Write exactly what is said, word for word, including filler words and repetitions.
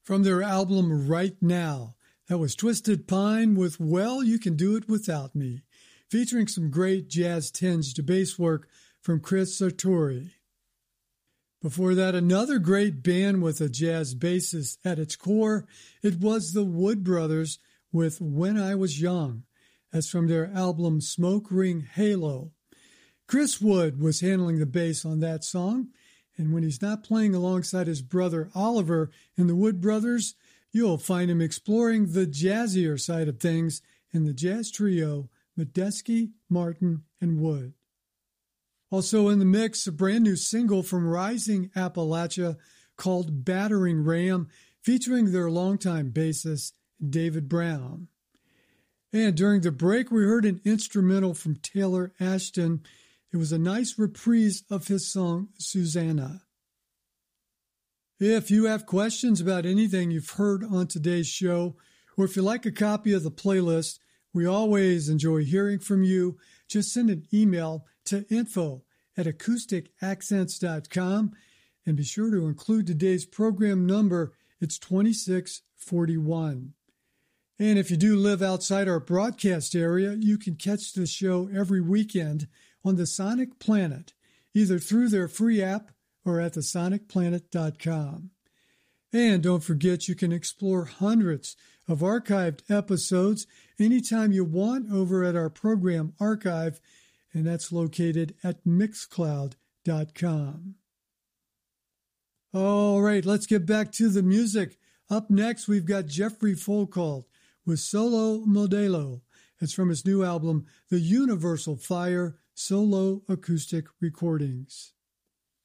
from their album Right Now. That was Twisted Pine with Well, You Can Do It Without Me, featuring some great jazz-tinged bass work from Chris Sartori. Before that, another great band with a jazz bassist at its core. It was the Wood Brothers with When I Was Young. That's from their album Smoke Ring Halo. Chris Wood was handling the bass on that song, and when he's not playing alongside his brother Oliver in the Wood Brothers, you'll find him exploring the jazzier side of things in the jazz trio Medeski, Martin, and Wood. Also in the mix, a brand new single from Rising Appalachia called Battering Ram, featuring their longtime bassist, David Brown. And during the break, we heard an instrumental from Taylor Ashton. It was a nice reprise of his song, Susanna. If you have questions about anything you've heard on today's show, or if you like a copy of the playlist, we always enjoy hearing from you. Just send an email to info at acoustic accents dot com and be sure to include today's program number. It's twenty-six forty-one. And if you do live outside our broadcast area, you can catch the show every weekend on the Sonic Planet, either through their free app or at the sonic planet dot com. And don't forget, you can explore hundreds of archived episodes anytime you want over at our program archive, and that's located at mixcloud dot com. All right, let's get back to the music. Up next, we've got Jeffrey Folkald with Solo Modelo. It's from his new album, The Universal Fire Solo Acoustic Recordings.